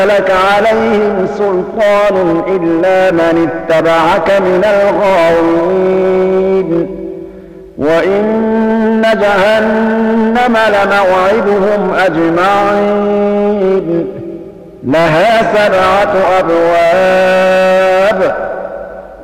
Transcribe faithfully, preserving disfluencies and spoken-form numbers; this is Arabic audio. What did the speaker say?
لك عليهم سلطان إلا من اتبعك من الغاوين وإن جهنم لموعدهم أجمعين لها سبعة أبواب